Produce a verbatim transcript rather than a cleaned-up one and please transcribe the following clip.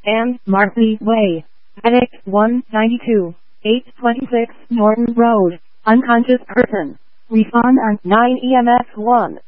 and Martley Way. Medic one ninety-two, eight twenty-six Norton Road. Unconscious person. Refund on nine E M S one.